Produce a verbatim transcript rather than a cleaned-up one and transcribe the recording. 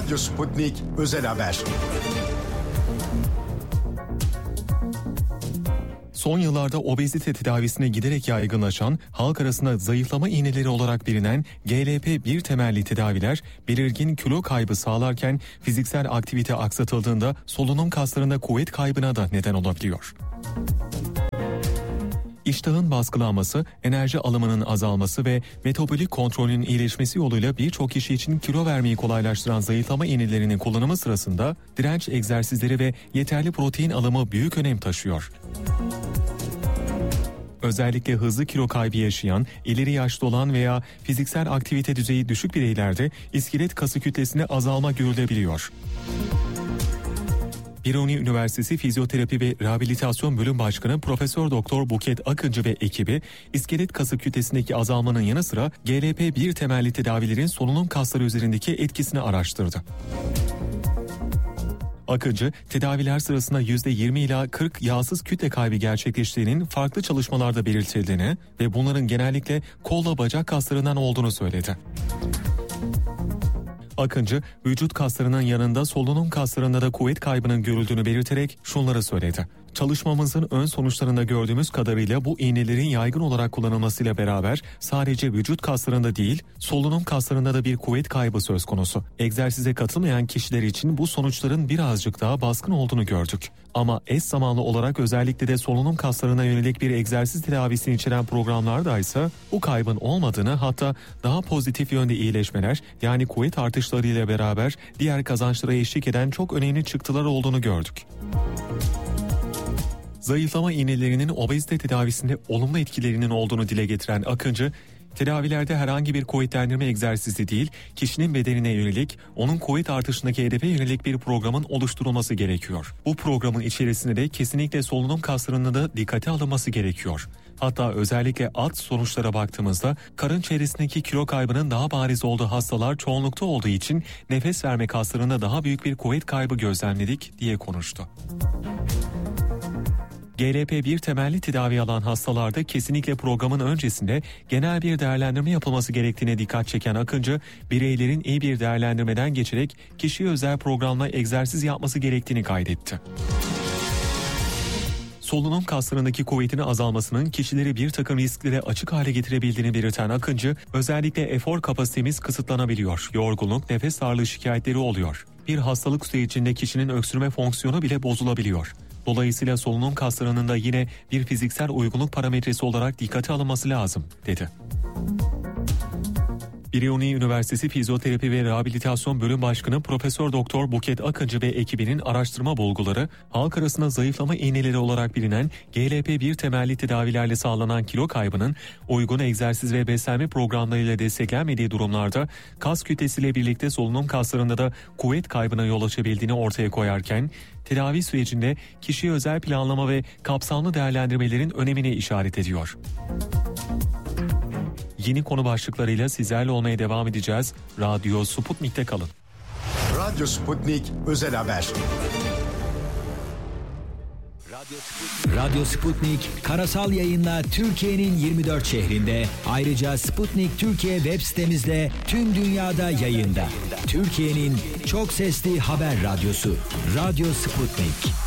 Radyo Sputnik Özel Haber. Son yıllarda obezite tedavisine giderek yaygınlaşan, halk arasında zayıflama iğneleri olarak bilinen G L P bir temelli tedaviler belirgin kilo kaybı sağlarken fiziksel aktivite aksatıldığında solunum kaslarında kuvvet kaybına da neden olabiliyor. İştahın baskılanması, enerji alımının azalması ve metabolik kontrolün iyileşmesi yoluyla birçok kişi için kilo vermeyi kolaylaştıran zayıflama iğnelerinin kullanımı sırasında direnç egzersizleri ve yeterli protein alımı büyük önem taşıyor. Özellikle hızlı kilo kaybı yaşayan, ileri yaşta olan veya fiziksel aktivite düzeyi düşük bireylerde iskelet kası kütlesinde azalma görülebiliyor. Biruni Üniversitesi Fizyoterapi ve Rehabilitasyon Bölüm Başkanı Profesör Doktor Buket Akıncı ve ekibi, iskelet kası kütlesindeki azalmanın yanı sıra G L P bir temelli tedavilerin solunum kasları üzerindeki etkisini araştırdı. Akıncı, tedaviler sırasında yüzde yirmi ila kırk yağsız kütle kaybı gerçekleştiğinin farklı çalışmalarda belirtildiğini ve bunların genellikle kolla bacak kaslarından olduğunu söyledi. Akıncı, vücut kaslarının yanında solunum kaslarında da kuvvet kaybının görüldüğünü belirterek şunları söyledi. Çalışmamızın ön sonuçlarında gördüğümüz kadarıyla bu iğnelerin yaygın olarak kullanılmasıyla beraber sadece vücut kaslarında değil, solunum kaslarında da bir kuvvet kaybı söz konusu. Egzersize katılmayan kişiler için bu sonuçların birazcık daha baskın olduğunu gördük. Ama eş zamanlı olarak özellikle de solunum kaslarına yönelik bir egzersiz tedavisini içeren programlarda ise bu kaybın olmadığını, hatta daha pozitif yönde iyileşmeler, yani kuvvet artışlarıyla beraber diğer kazançlara eşlik eden çok önemli çıktılar olduğunu gördük. Zayıflama iğnelerinin obezite tedavisinde olumlu etkilerinin olduğunu dile getiren Akıncı, tedavilerde herhangi bir kuvvetlendirme egzersizi değil, kişinin bedenine yönelik, onun kuvvet artışındaki hedefe yönelik bir programın oluşturulması gerekiyor. Bu programın içerisinde de kesinlikle solunum kaslarının da dikkate alınması gerekiyor. Hatta özellikle alt sonuçlara baktığımızda karın çevresindeki kilo kaybının daha bariz olduğu hastalar çoğunlukta olduğu için nefes verme kaslarında daha büyük bir kuvvet kaybı gözlemledik diye konuştu. G L P bir temelli tedavi alan hastalarda kesinlikle programın öncesinde genel bir değerlendirme yapılması gerektiğine dikkat çeken Akıncı, bireylerin iyi bir değerlendirmeden geçerek kişiye özel programla egzersiz yapması gerektiğini kaydetti. Solunum kaslarındaki kuvvetinin azalmasının kişileri bir takım risklere açık hale getirebildiğini belirten Akıncı, özellikle efor kapasitemiz kısıtlanabiliyor, yorgunluk, nefes darlığı şikayetleri oluyor. Bir hastalık sürecinde kişinin öksürme fonksiyonu bile bozulabiliyor. Dolayısıyla solunum kaslarının da yine bir fiziksel uygunluk parametresi olarak dikkate alınması lazım, dedi. Biruni Üniversitesi Fizyoterapi ve Rehabilitasyon Bölüm Başkanı Profesör Doktor Buket Akıncı ve ekibinin araştırma bulguları, halk arasında zayıflama iğneleri olarak bilinen G L P bir temelli tedavilerle sağlanan kilo kaybının uygun egzersiz ve beslenme programlarıyla desteklenmediği durumlarda kas kütlesiyle birlikte solunum kaslarında da kuvvet kaybına yol açabildiğini ortaya koyarken, tedavi sürecinde kişiye özel planlama ve kapsamlı değerlendirmelerin önemine işaret ediyor. Yeni konu başlıklarıyla sizlerle olmaya devam edeceğiz. Radyo Sputnik'te kalın. Radyo Sputnik Özel Haber. Radyo Sputnik. Radyo Sputnik karasal yayınla Türkiye'nin yirmi dört şehrinde, ayrıca Sputnik Türkiye web sitemizde tüm dünyada yayında. Türkiye'nin çok sesli haber radyosu Radyo Sputnik.